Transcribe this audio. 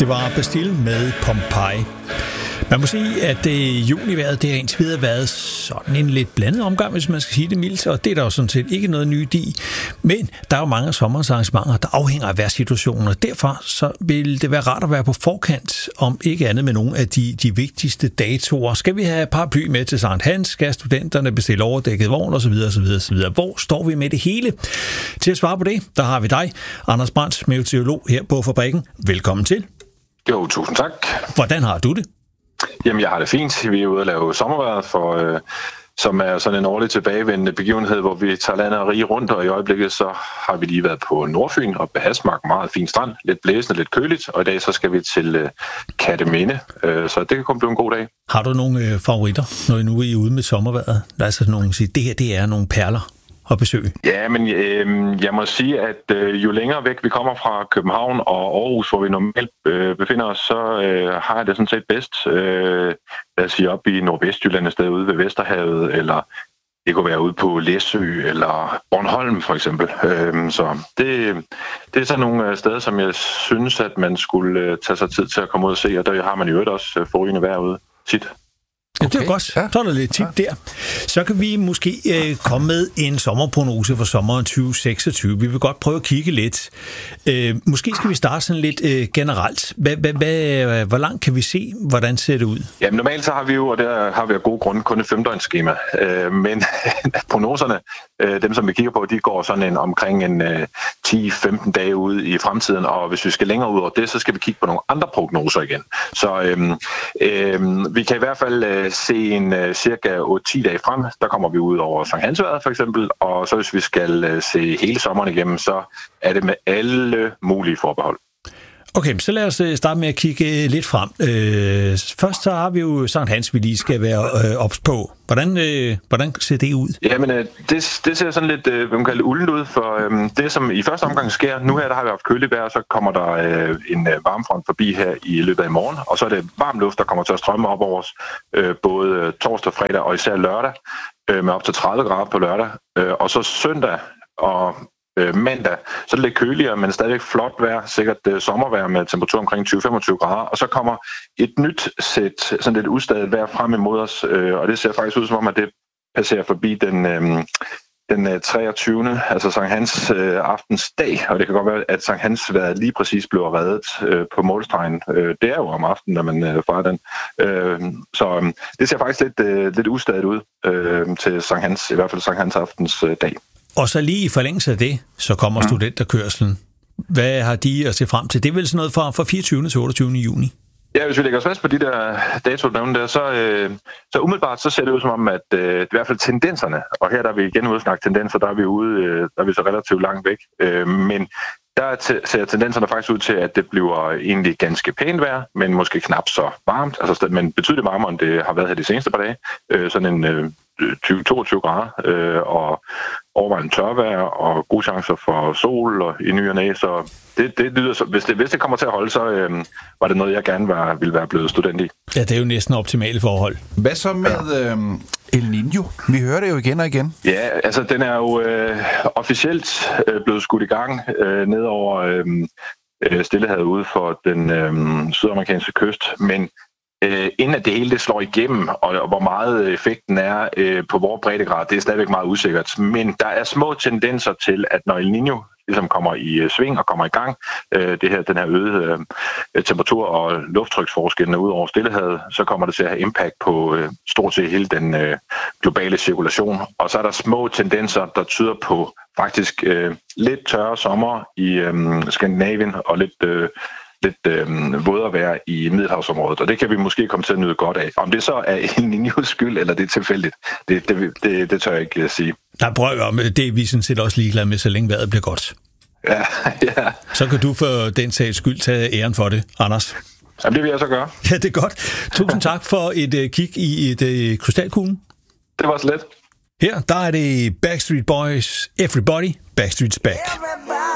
Det var Bastille med Pompeii. Man må sige, at junivejret, det har indtil videre været sådan en lidt blandet omgang, hvis man skal sige det mildt, og det er der jo sådan set ikke noget nyt i. Men der er jo mange af sommerens arrangementer, der afhænger af vejrsituationen, og derfor så vil det være rart at være på forkant, om ikke andet med nogle af de vigtigste datoer. Skal vi have paraply med til Sankt Hans? Skal studenterne bestille overdækket vogn osv. osv. Hvor står vi med det hele? Til at svare på det, der har vi dig, Anders Brandt, meteorolog her på Fabrikken. Velkommen til. Jo, tusind tak. Hvordan har du det? Jamen, jeg har det fint. Vi er ude at lave sommervejret, som er sådan en årligt tilbagevendende begivenhed, hvor vi tager landet og rige rundt, og i øjeblikket så har vi lige været på Nordfyn og Behasmark, meget fin strand, lidt blæsende, lidt køligt, og i dag så skal vi til Kerteminde, så det kan komme blive en god dag. Har du nogle favoritter, når I nu er ude med sommervejret? Der er sådan nogle, sige, det her det er nogle perler at besøge. Ja, men jeg må sige, at jo længere væk vi kommer fra København og Aarhus, hvor vi normalt befinder os, så har jeg det sådan set bedst. Lad os sige op i Nordvestjylland, et sted ude ved Vesterhavet, eller det kunne være ude på Læsø eller Bornholm for eksempel. Så det er sådan nogle steder, som jeg synes, at man skulle tage sig tid til at komme ud og se, og der har man jo også forrygende vejr ude tit. Ja, det er godt. Så er der lidt tip der. Så kan vi måske komme med en sommerprognose for sommeren 2026. Vi vil godt prøve at kigge lidt. Måske skal vi starte sådan lidt generelt. Hvor langt kan vi se, hvordan ser det ud? Jamen normalt så har vi jo, og der har vi af gode grunde, kun et 5-døgnsskema. Men prognoserne, dem som vi kigger på, de går sådan omkring en 10-15 dage ude i fremtiden. Og hvis vi skal længere ud over det, så skal vi kigge på nogle andre prognoser igen. Så vi kan i hvert fald se en cirka 8-10 dage frem, der kommer vi ud over Sankt Hans-vejret for eksempel, og så hvis vi skal se hele sommeren igennem, så er det med alle mulige forbehold. Okay, så lad os starte med at kigge lidt frem. Først så har vi jo Sankt Hans, vi lige skal være ops på. Hvordan ser det ud? Jamen, det ser sådan lidt, hvad man kalder uldent ud, for det som i første omgang sker, nu her der har vi haft køligt vejr, så kommer der en varmefront forbi her i løbet af i morgen, og så er det varm luft, der kommer til at strømme op over os, både torsdag, fredag og især lørdag, med op til 30 grader på lørdag, og så søndag og mandag, så er det lidt køligere, men stadigvæk flot vejr, sikkert sommervejr med temperatur omkring 20-25 grader, og så kommer et nyt sæt, sådan lidt udstadet vejr frem imod os, og det ser faktisk ud som om, at det passerer forbi den 23. altså Sankt Hans aftens dag, og det kan godt være, at Sankt Hans vejret lige præcis bliver reddet på målstregen. Det er jo om aftenen, når man fejrer den. Så det ser faktisk lidt udstadet ud til Sankt Hans, i hvert fald Sankt Hans aftens dag. Og så lige i forlængelse af det, så kommer studenterkørslen. Hvad har de at se frem til? Det er vel sådan noget fra 24. til 28. juni? Ja, hvis vi lægger os fast på de der datoer, der, så umiddelbart så ser det ud som om, at i hvert fald tendenserne, og her der er vi igen ude at snakke tendenser, der er vi ude, der er vi så relativt langt væk, men der ser tendenserne faktisk ud til, at det bliver egentlig ganske pænt vejr, men måske knap så varmt, altså, men betydeligt varmere, end det har været her de seneste par dage. Sådan en 20-22 grader, og overvejende tørvejr og gode chancer for sol og i ny og næ, så det lyder så, hvis det kommer til at holde, så var det noget, jeg gerne ville være blevet student i. Ja, det er jo næsten optimale forhold. Hvad så med El Niño? Vi hører det jo igen og igen. Ja, altså den er jo officielt blevet skudt i gang ned over Stillehavet ude for den sydamerikanske kyst, men inden at det hele det slår igennem, og hvor meget effekten er på vores breddegrad, det er stadigvæk meget usikkert. Men der er små tendenser til, at når El Niño ligesom kommer i sving og kommer i gang, den her øgede temperatur- og lufttryksforskellene ud over Stillehavet, så kommer det til at have impact på stort set hele den globale cirkulation. Og så er der små tendenser, der tyder på faktisk lidt tørre sommer i Skandinavien og lidt vådere vejr i Middelhavsområdet, og det kan vi måske komme til at nyde godt af. Om det så er El Niños skyld, eller det er tilfældigt, det tør jeg ikke sige. Der er prøv om, det er vi sådan set også ligeglade med, så længe vejret bliver godt. Ja. Så kan du for den sags skyld tage æren for det, Anders. Jamen, det vil jeg så gøre. Ja, det er godt. Tusind tak for et kig i et krystalkuglen. Det var så let. Her, der er det Backstreet Boys, Everybody, Backstreet's Back.